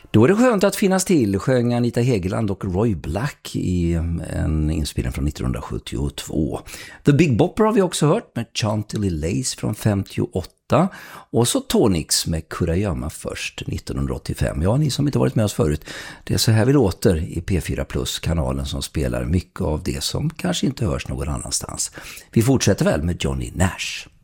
Då är det skönt att finnas till, sjöng Anita Hegeland och Roy Black i en inspelning från 1972. The Big Bopper har vi också hört med Chantilly Lace från 58 och så Tonix med Kurragömma först 1985. Ja, ni som inte varit med oss förut, det är så här vi låter i P4 Plus, kanalen som spelar mycket av det som kanske inte hörs någon annanstans. Vi fortsätter väl med Johnny Nash.